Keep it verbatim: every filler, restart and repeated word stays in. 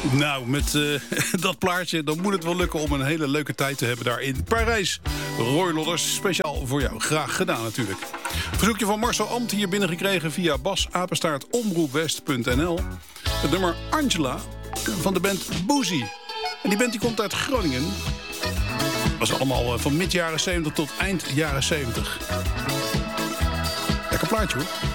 Nou, met uh, dat plaatje, dan moet het wel lukken om een hele leuke tijd te hebben daar in Parijs. Roy Lodders, speciaal voor jou. Graag gedaan natuurlijk. Verzoekje van Marcel Amt hier binnengekregen via basapenstaart omroepwest punt n l. Het nummer Angela van de band Boozy. En die band die komt uit Groningen. Dat was allemaal van mid jaren zeventig tot eind jaren zeventig. Lekker plaatje hoor.